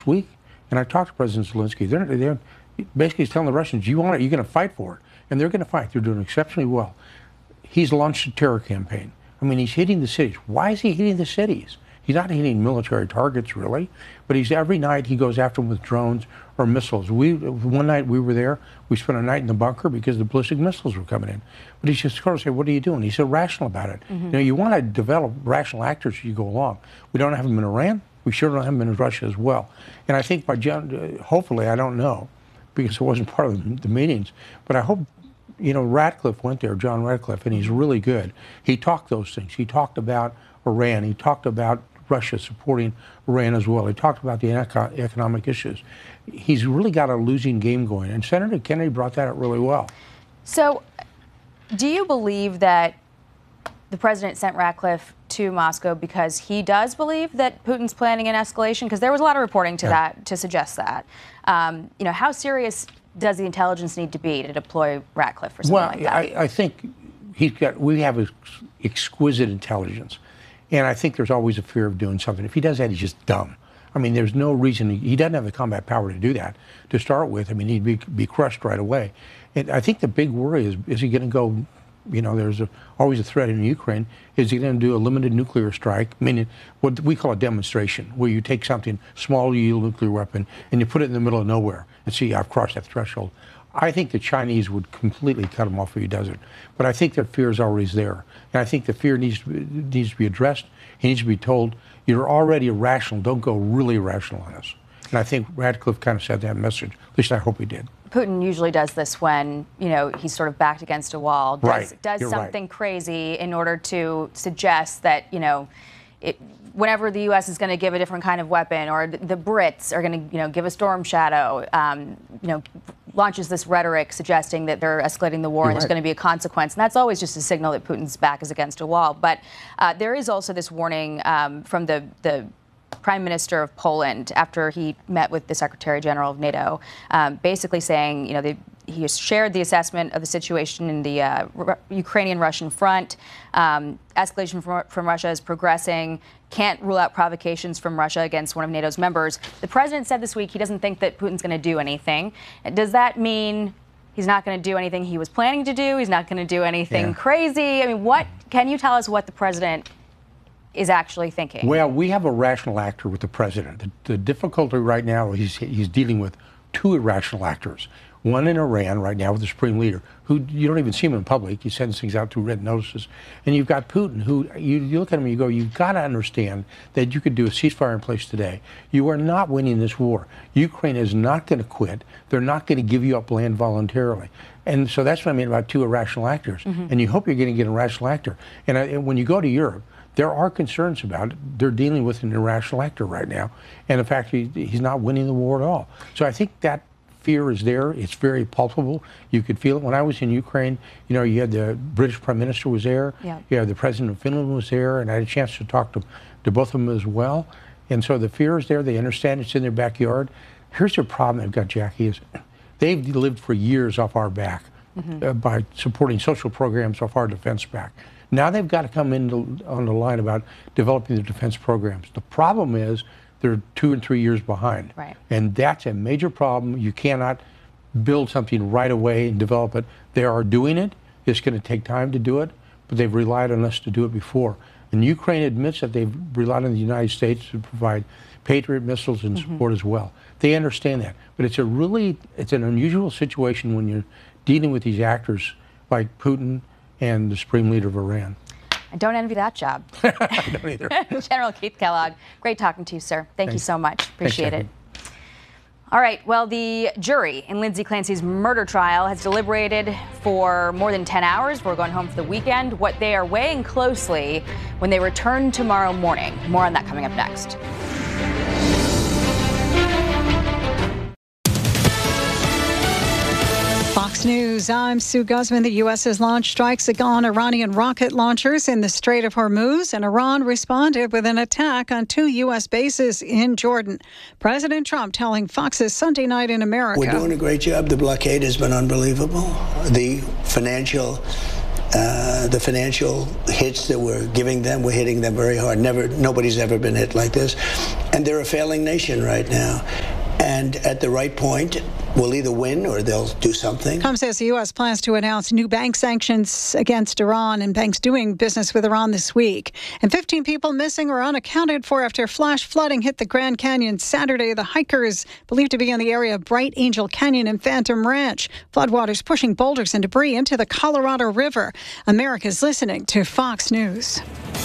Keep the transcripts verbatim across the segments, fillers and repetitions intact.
week, and I talked to President Zelensky. They're, they're basically telling the Russians, you want it, you're going to fight for it. And they're going to fight. They're doing exceptionally well. He's launched a terror campaign. I mean, he's hitting the cities. Why is he hitting the cities? He's not hitting military targets, really, but he's every night he goes after them with drones or missiles. We One night we were there, we spent a night in the bunker because the ballistic missiles were coming in. But he's just sort of saying, what are you doing? He's so rational about it. Mm-hmm. You know, you want to develop rational actors as you go along. We don't have them in Iran. We sure don't have them in Russia as well. And I think by John, hopefully, I don't know, because it wasn't part of the, the meetings, but I hope, you know, Ratcliffe went there, John Ratcliffe, and he's really good. He talked those things. He talked about Iran. He talked about Russia supporting Iran as well. He talked about the eco economic issues. He's really got a losing game going, and Senator Kennedy brought that out really well. So, do you believe that the president sent Ratcliffe to Moscow because he does believe that Putin's planning an escalation? Because there was a lot of reporting to yeah. that to suggest that. Um, you know, how serious does the intelligence need to be to deploy Ratcliffe for something well, like that? I, I think he's got. We have ex exquisite intelligence. And I think there's always a fear of doing something. If he does that, he's just dumb. I mean, there's no reason. He, he doesn't have the combat power to do that to start with. I mean, he'd be, be crushed right away. And I think the big worry is, is he going to go, you know, there's a, always a threat in Ukraine. Is he going to do a limited nuclear strike, meaning what we call a demonstration, where you take something, small yield nuclear weapon, and you put it in the middle of nowhere and see, I've crossed that threshold. I think the Chinese would completely cut him off if he does it. But I think that fear is always there. And I think the fear needs to be, needs to be addressed. He needs to be told, you're already irrational. Don't go really irrational on us. And I think Ratcliffe kind of said that message. At least I hope he did. Putin usually does this when, you know, he's sort of backed against a wall. Does, right. does You're something right. crazy in order to suggest that, you know, it, whenever the U S is going to give a different kind of weapon, or the, the Brits are going to, you know, give a storm shadow, um, you know, launches this rhetoric suggesting that they're escalating the war You're and there's right. going to be a consequence. And that's always just a signal that Putin's back is against a wall. But uh, there is also this warning um, from the, the Prime Minister of Poland after he met with the Secretary General of NATO, um, basically saying, you know, they, he has shared the assessment of the situation in the uh, Ukrainian-Russian front. Um, escalation from, from Russia is progressing. Can't rule out provocations from Russia against one of NATO's members. The president said this week he doesn't think that Putin's going to do anything. Does that mean he's not going to do anything he was planning to do? He's not going to do anything yeah. crazy? I mean, what can you tell us what the president is actually thinking? Well, we have a rational actor with the president. The, the difficulty right now is he's, he's dealing with two irrational actors. One in Iran right now with the supreme leader, who you don't even see him in public. He sends things out through written notices. And you've got Putin, who you, you look at him and you go, you've got to understand that you could do a ceasefire in place today. You are not winning this war. Ukraine is not going to quit. They're not going to give you up land voluntarily. And so that's what I mean about two irrational actors. Mm-hmm. And you hope you're going to get a rational actor. And, I, and when you go to Europe, there are concerns about it. They're dealing with an irrational actor right now. And in fact, he, he's not winning the war at all. So I think that fear is there. It's very palpable. You could feel it. When I was in Ukraine, you know, you had the British Prime Minister was there. Yeah. You had the President of Finland was there, and I had a chance to talk to, to both of them as well. And so the fear is there. They understand it's in their backyard. Here's their problem they've got, Jackie, is they've lived for years off our back mm-hmm. uh, by supporting social programs off our defense back. Now they've got to come in to, on the line about developing the defense programs. The problem is they're two and three years behind. Right. And that's a major problem. You cannot build something right away and develop it. They are doing it. It's going to take time to do it, but they've relied on us to do it before. And Ukraine admits that they've relied on the United States to provide Patriot missiles and mm-hmm. support as well. They understand that. But it's a really, it's an unusual situation when you're dealing with these actors like Putin and the Supreme Leader of Iran. I don't envy that job. I don't either. General Keith Kellogg, great talking to you, sir. Thank Thanks. you so much. Appreciate Thanks, it. All right, well, the jury in Lindsay Clancy's murder trial has deliberated for more than ten hours. We're going home for the weekend. What they are weighing closely when they return tomorrow morning. More on that coming up next. Fox News, I'm Sue Guzman. The U S has launched strikes on Iranian rocket launchers in the Strait of Hormuz, and Iran responded with an attack on two U S bases in Jordan. President Trump telling Fox's Sunday Night in America. We're doing a great job. The blockade has been unbelievable. The financial Uh, the financial hits that we're giving them, we're hitting them very hard. Never, nobody's ever been hit like this. And they're a failing nation right now. And at the right point, we'll either win or they'll do something. Trump says the U S plans to announce new bank sanctions against Iran and banks doing business with Iran this week. And fifteen people missing or unaccounted for after flash flooding hit the Grand Canyon Saturday. The hikers believed to be in the area of Bright Angel Canyon and Phantom Ranch. Floodwaters pushing boulders and debris into the Colorado River. America's listening to Fox News.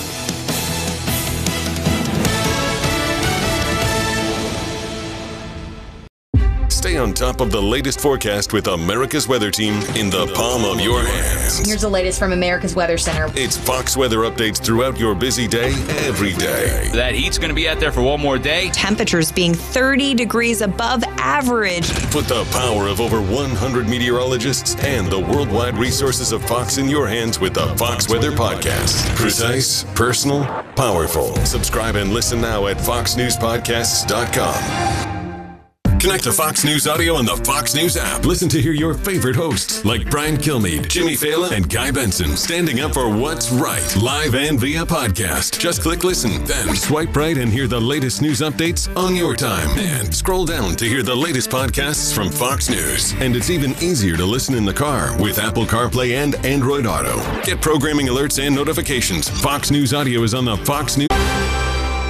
Stay on top of the latest forecast with America's Weather Team in the palm of your hands. Here's the latest from America's Weather Center. It's Fox weather updates throughout your busy day, every day. That heat's going to be out there for one more day. Temperatures being thirty degrees above average. Put the power of over one hundred meteorologists and the worldwide resources of Fox in your hands with the Fox Weather Podcast. Precise, personal, powerful. Subscribe and listen now at fox news podcasts dot com. Connect to Fox News Audio on the Fox News app. Listen to hear your favorite hosts like Brian Kilmeade, Jimmy Fallon, and Guy Benson standing up for what's right, live and via podcast. Just click listen, then swipe right and hear the latest news updates on your time. And scroll down to hear the latest podcasts from Fox News. And it's even easier to listen in the car with Apple CarPlay and Android Auto. Get programming alerts and notifications. Fox News Audio is on the Fox News.